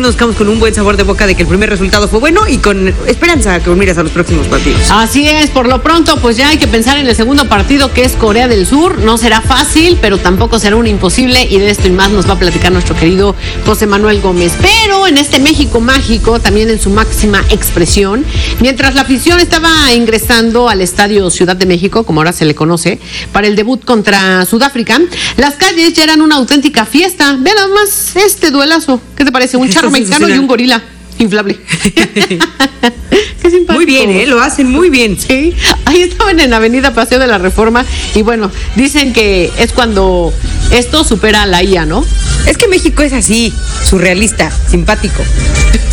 nos quedamos con un buen sabor de boca de que el primer resultado fue bueno y con esperanza que miras a los próximos partidos. Así es, por lo pronto, pues ya hay que pensar en el segundo partido, que es Corea del Sur. No será fácil, pero tampoco será un imposible, y de esto y más nos va a platicar nuestro querido José Manuel Gómez. Pero en este México mágico, también en su máxima expresión, mientras la afición estaba ingresando al Estadio Ciudad de México, como ahora se le conoce, para el debut contra Sudáfrica, las calles ya eran una auténtica fiesta. Ve nada más este duelazo. ¿Qué te parece? Un charro mexicano y un gorila inflable. Qué simpático. Muy bien, lo hacen muy bien. Sí, ahí estaban en Avenida Paseo de la Reforma y bueno, dicen que es cuando esto supera a la IA, ¿no? Es que México es así, surrealista, simpático.